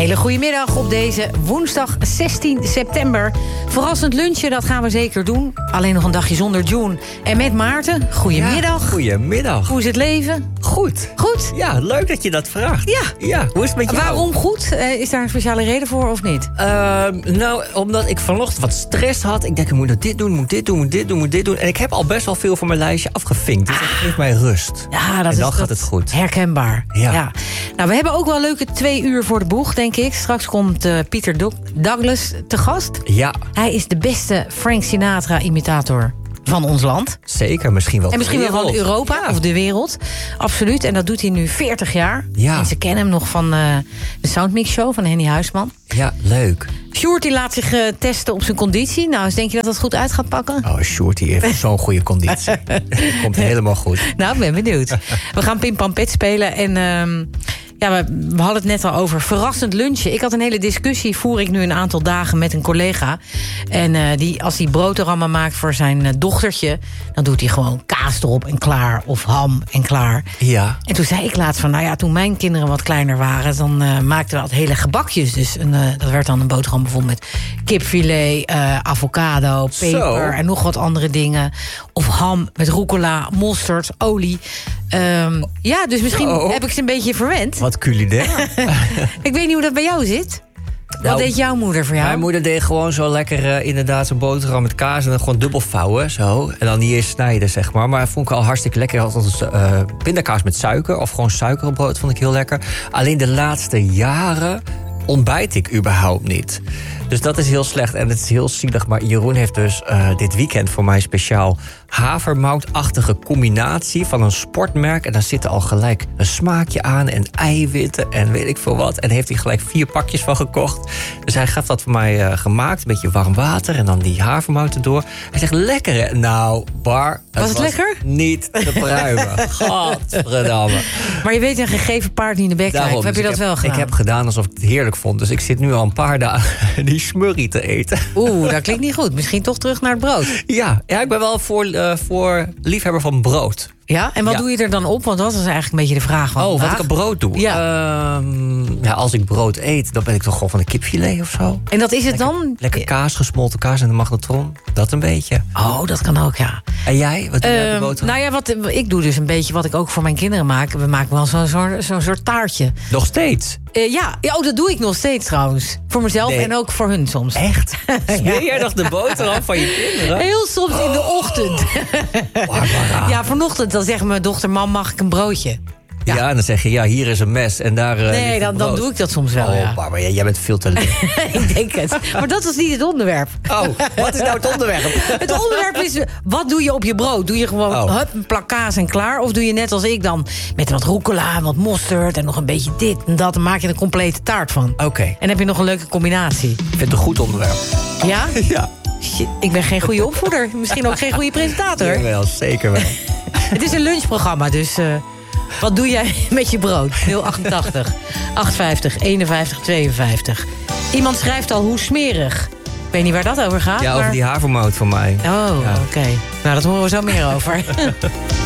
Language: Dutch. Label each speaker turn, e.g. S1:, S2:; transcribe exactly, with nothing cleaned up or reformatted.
S1: hele goede middag op deze woensdag zestien september. Verrassend lunchen, dat gaan we zeker doen. Alleen nog een dagje zonder June. En met Maarten, goedemiddag.
S2: Ja, goedemiddag.
S1: Hoe is het leven?
S2: Goed.
S1: Goed?
S2: Ja, leuk dat je dat vraagt.
S1: Ja.
S2: Ja, hoe is het met jou?
S1: Waarom goed? Uh, is daar een speciale reden voor of niet?
S2: Uh, nou, omdat ik vanochtend wat stress had. Ik denk, ik moet nog dit doen, moet dit doen, moet dit doen, moet dit doen. En ik heb al best wel veel van mijn lijstje afgevinkt. Dus dat geeft mij rust.
S1: Ja, dat
S2: en
S1: is
S2: dan
S1: dat
S2: gaat het goed.
S1: Herkenbaar.
S2: Ja.
S1: ja. Nou, we hebben ook wel leuke twee uur voor de boeg, denk ik. Straks komt uh, Pieter Do- Douglas te gast.
S2: Ja.
S1: Hij is de beste Frank Sinatra-imitator van ons land.
S2: Zeker, misschien wel
S1: En misschien wel van Europa
S2: ja.
S1: of de wereld. Absoluut. En dat doet hij nu veertig jaar.
S2: Ja.
S1: En ze kennen hem nog van uh, de Soundmix Show van Henny Huisman.
S2: Ja, leuk.
S1: Sjoerd die laat zich uh, testen op zijn conditie. Nou, dus denk je dat dat goed uit gaat pakken?
S2: Oh, Sjoerd, die heeft zo'n goede conditie. Komt helemaal goed.
S1: Nou, ik ben benieuwd. We gaan Pim Pam Pet spelen en... Uh, Ja, we, we hadden het net al over verrassend lunchen. Ik had een hele discussie, voer ik nu een aantal dagen met een collega. En uh, die, als hij broodrammen maakt voor zijn uh, dochtertje... dan doet hij gewoon kaas erop en klaar. Of ham en klaar.
S2: Ja.
S1: En toen zei ik laatst van, nou ja, toen mijn kinderen wat kleiner waren... dan uh, maakten we dat hele gebakjes. Dus een, uh, dat werd dan een boterham bijvoorbeeld met kipfilet, uh, avocado, peper...
S2: Zo.
S1: En nog wat andere dingen. Of ham met rucola, mosterd, olie... Um, ja, dus misschien
S2: oh.
S1: heb ik ze een beetje verwend.
S2: Wat culinair.
S1: Ik weet niet hoe dat bij jou zit. Wat
S2: Nou,
S1: deed jouw moeder voor jou?
S2: Mijn moeder deed gewoon zo lekker uh, inderdaad zo'n boterham met kaas... en dan gewoon dubbel vouwen, zo. En dan niet eens snijden, zeg maar. Maar dat vond ik al hartstikke lekker. Ik had altijd uh, pindakaas met suiker of gewoon suikerbrood, vond ik heel lekker. Alleen de laatste jaren ontbijt ik überhaupt niet. Dus dat is heel slecht en het is heel zielig. Maar Jeroen heeft dus uh, dit weekend voor mij speciaal... havermoutachtige combinatie van een sportmerk. En daar zit al gelijk een smaakje aan en eiwitten en weet ik veel wat. En daar heeft hij gelijk vier pakjes van gekocht. Dus hij gaf dat voor mij uh, gemaakt. Een beetje warm water en dan die havermout erdoor. Hij zegt, lekker hè? Nou, Bar, het
S1: was het
S2: was
S1: lekker?
S2: Niet te pruimen. Godverdamme.
S1: Maar je weet een gegeven paard niet in de bek krijgt. Of heb
S2: dus
S1: je dat
S2: heb,
S1: wel gedaan?
S2: Ik heb gedaan alsof ik het heerlijk vond. Dus ik zit nu al een paar dagen die smurrie te eten.
S1: Oeh, dat klinkt niet goed. Misschien toch terug naar het brood.
S2: Ja, ja ik ben wel voor, uh, voor liefhebber van brood.
S1: Ja, en wat
S2: ja.
S1: doe je er dan op? Want dat is eigenlijk een beetje de vraag van
S2: Oh,
S1: vandaag.
S2: wat ik op brood doe?
S1: Ja.
S2: Um, ja, als ik brood eet, dan ben ik toch gewoon van de kipfilet of zo.
S1: En dat is het
S2: lekker,
S1: dan?
S2: Lekker kaas, gesmolten kaas in de magnetron. Dat een beetje.
S1: Oh, dat kan ook, ja.
S2: En jij? Wat doe jij op
S1: Um,
S2: de boterham?
S1: nou ja, wat, ik doe dus een beetje wat ik ook voor mijn kinderen maak. We maken wel zo'n zo, zo soort taartje.
S2: Nog steeds?
S1: Uh, ja, ja, oh, dat doe ik nog steeds trouwens. Voor mezelf
S2: Nee.
S1: en ook voor hun soms.
S2: Echt? Smeer jij nog de boterham van je kinderen?
S1: Heel soms in de ochtend.
S2: Barbara.
S1: Ja, vanochtend dan zegt mijn dochter... mam, mag ik een broodje?
S2: Ja. ja, en dan zeg je, ja, hier is een mes en daar... Uh,
S1: Nee, dan, dan doe ik dat soms wel,
S2: Oh,
S1: ja.
S2: Barbara, jij bent veel te lief.
S1: Ik denk het. Maar dat was niet het onderwerp.
S2: Oh, wat is nou het onderwerp?
S1: Het onderwerp is, wat doe je op je brood? Doe je gewoon
S2: Oh.
S1: hup, een plak kaas en klaar? Of doe je net als ik dan met wat rucola en wat mosterd... en nog een beetje dit en dat, dan maak je er een complete taart van.
S2: Oké, okay.
S1: En heb je nog een leuke combinatie.
S2: Ik vind het een goed onderwerp.
S1: Ja?
S2: Ja.
S1: Shit, ik ben geen goede opvoeder. Misschien ook geen goede presentator.
S2: Jawel, zeker wel.
S1: Het is een lunchprogramma, dus... Uh, wat doe jij met je brood? nul achtentachtig, achthonderdvijftig, eenenvijftig, tweeënvijftig. Iemand schrijft al hoe smerig. Ik weet niet waar dat over gaat.
S2: Ja,
S1: maar...
S2: over die havermout van mij.
S1: Oh,
S2: ja.
S1: oké. Okay. Nou, dat horen we zo meer over.